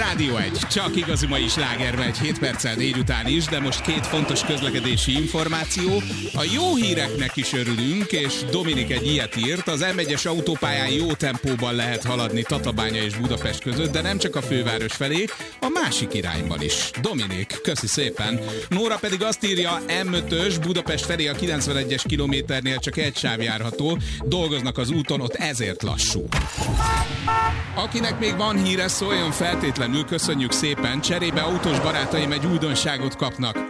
Rádió 1, csak igazi mai sláger megy 7 perccel 4 után is, de most két fontos közlekedési információ. A jó híreknek is örülünk, és Dominik egy ilyet írt. Az M1-es autópályán jó tempóban lehet haladni Tatabánya és Budapest között, de nem csak a főváros felé, a másik irányban is. Dominik, köszi szépen. Nóra pedig azt írja, M5-ös Budapest felé a 91-es kilométernél csak egy sáv járható, dolgoznak az úton, ott ezért lassú. Akinek még van híre, szóljon feltétlenül, köszönjük szépen, cserébe autós barátaim egy újdonságot kapnak.